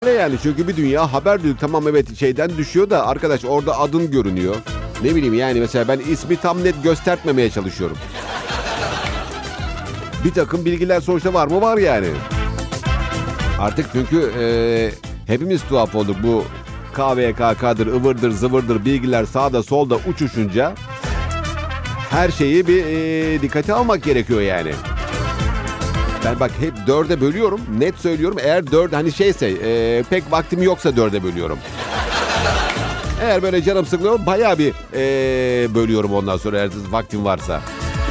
Ne yani, çünkü bir dünya haber diyor. Tamam, evet, şeyden düşüyor da arkadaş orada adın görünüyor. Ne bileyim yani, mesela ben ismi tam net göstermemeye çalışıyorum. Bir takım bilgiler sonuçta var mı? Var yani. Artık çünkü hepimiz tuhaf olduk. Bu KVKK'dır, ıvırdır, zıvırdır bilgiler sağda solda uçuşunca her şeyi bir dikkate almak gerekiyor yani. Ben bak hep 4'e bölüyorum. Net söylüyorum. Eğer 4 hani şeyse pek vaktim yoksa 4'e bölüyorum. Eğer böyle canım sıkılıyor bayağı bir bölüyorum ondan sonra eğer vaktim varsa.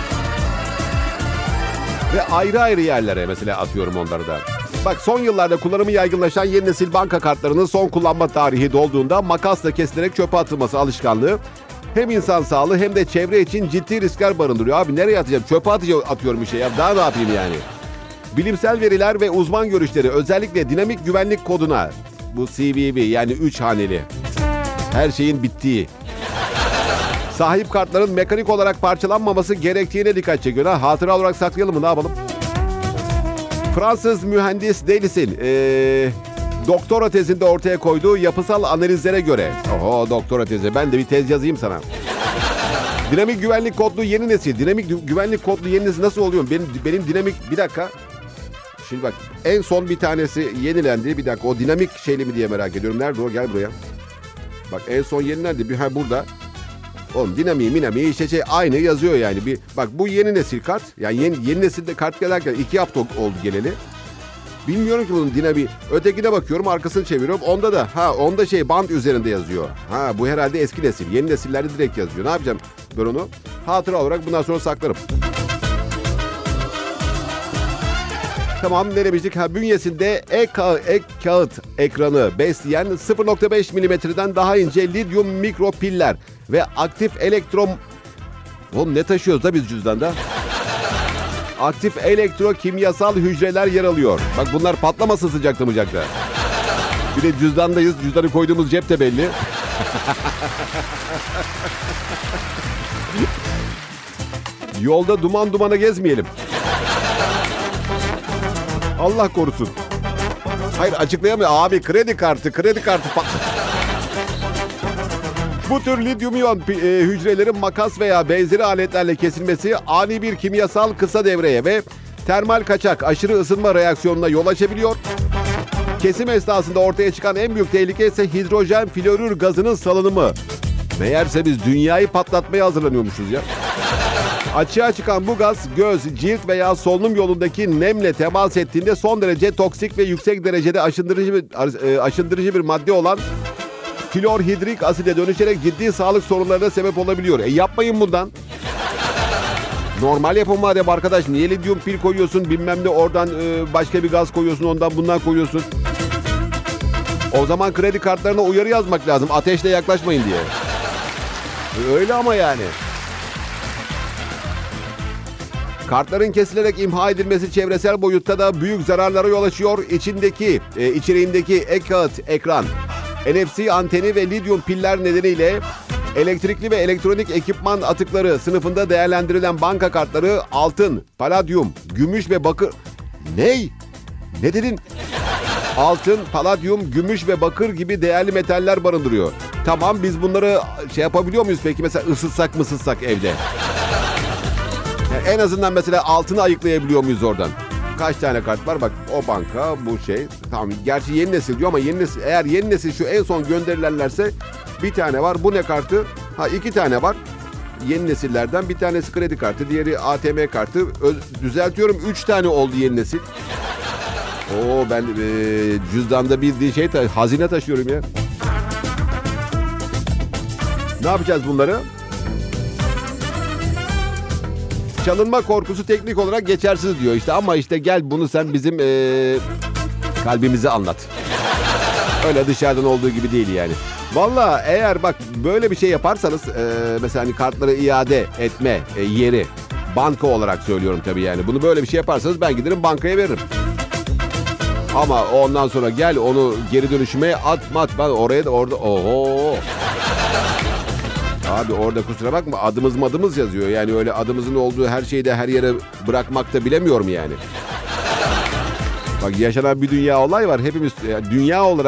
Ve ayrı ayrı yerlere mesela atıyorum onları da. Bak, son yıllarda kullanımı yaygınlaşan yeni nesil banka kartlarının son kullanma tarihi dolduğunda makasla kesilerek çöpe atılması alışkanlığı hem insan sağlığı hem de çevre için ciddi riskler barındırıyor. Abi nereye atacağım? Çöpe atıyorum bir şey ya. Daha ne yapayım yani? Bilimsel veriler ve uzman görüşleri özellikle dinamik güvenlik koduna, bu CVV yani 3 haneli, her şeyin bittiği, sahip kartların mekanik olarak parçalanmaması gerektiğine dikkat çekiyor. Hatıra olarak saklayalım mı, ne yapalım? Fransız mühendis Delis'in doktora tezinde ortaya koyduğu yapısal analizlere göre... Oho, doktora tezi, ben de bir tez yazayım sana. Dinamik güvenlik kodlu yeni nesil. Dinamik güvenlik kodlu yeni nesil nasıl oluyor? Benim dinamik... Bir dakika. Şimdi bak, en son bir tanesi yenilendi. Bir dakika, o dinamik şeyli mi diye merak ediyorum. Nerede o? Gel buraya. Bak, en son yenilendi. Ha, burada. Oğlum dinamiği işte aynı yazıyor yani. Bak, bu yeni nesil kart. Yani yeni nesilde kart gelirken 2 hafta oldu geleli. Bilmiyorum ki bunun dinamiği. Ötekine bakıyorum, arkasını çeviriyorum. Onda da band üzerinde yazıyor. Ha, bu herhalde eski nesil. Yeni nesillerde direkt yazıyor. Ne yapacağım ben onu? Hatıra olarak bundan sonra saklarım. Tamam, ne demiştik? Bünyesinde ek kağıt ekranı besleyen 0.5 milimetreden daha ince lityum mikro piller ve aktif Oğlum ne taşıyoruz da biz cüzdanda? Aktif elektrokimyasal hücreler yer alıyor. Bak, bunlar patlamasın sıcakta mıcakta. Bir de cüzdandayız. Cüzdanı koyduğumuz cep de belli. Yolda dumana gezmeyelim. Allah korusun. Hayır, açıklayamıyor. Abi kredi kartı Bu tür lityum iyon hücrelerin makas veya benzeri aletlerle kesilmesi ani bir kimyasal kısa devreye ve termal kaçak, aşırı ısınma reaksiyonuna yol açabiliyor. Kesim esnasında ortaya çıkan en büyük tehlike ise hidrojen florür gazının salınımı. Meğerse biz dünyayı patlatmaya hazırlanıyormuşuz ya. Açığa çıkan bu gaz göz, cilt veya solunum yolundaki nemle temas ettiğinde son derece toksik ve yüksek derecede aşındırıcı bir madde olan klorhidrik aside dönüşerek ciddi sağlık sorunlarına sebep olabiliyor. Yapmayın bundan. Normal yapın madem arkadaş. Niye lityum pil koyuyorsun, bilmem ne, oradan başka bir gaz koyuyorsun, ondan bundan koyuyorsun. O zaman kredi kartlarına uyarı yazmak lazım. Ateşle yaklaşmayın diye. Öyle ama yani. Kartların kesilerek imha edilmesi çevresel boyutta da büyük zararlara yol açıyor. İçeriğindeki ek kağıt ekran, NFC anteni ve lityum piller nedeniyle elektrikli ve elektronik ekipman atıkları sınıfında değerlendirilen banka kartları altın, paladyum, gümüş ve bakır... Ne dedin? Altın, paladyum, gümüş ve bakır gibi değerli metaller barındırıyor. Tamam, biz bunları yapabiliyor muyuz peki? Mesela ısıtsak evde? Yani en azından mesela altını ayıklayabiliyor muyuz oradan? Kaç tane kart var? Bak, o banka, bu şey. Tamam, gerçi yeni nesil diyor ama eğer yeni nesil şu en son gönderilenlerse bir tane var. Bu ne kartı? 2 tane var. Yeni nesillerden bir tanesi kredi kartı, diğeri ATM kartı. Düzeltiyorum, 3 tane oldu yeni nesil. Ben cüzdanda bildiğin hazine taşıyorum ya. Ne yapacağız bunları? Çalınma korkusu teknik olarak geçersiz diyor işte, ama işte gel bunu sen bizim kalbimize anlat. Öyle dışarıdan olduğu gibi değil yani. Vallahi eğer bak böyle bir şey yaparsanız mesela hani kartları iade etme yeri, banka olarak söylüyorum tabii yani. Bunu böyle bir şey yaparsanız ben giderim bankaya veririm. Ama ondan sonra gel onu geri dönüşüme atmat. Ben orada oho. Abi orada kusura bakma, adımız yazıyor. Yani öyle adımızın olduğu her şeyi de her yere bırakmak da bilemiyorum yani. Bak yaşanan bir dünya olay var. Hepimiz dünya olarak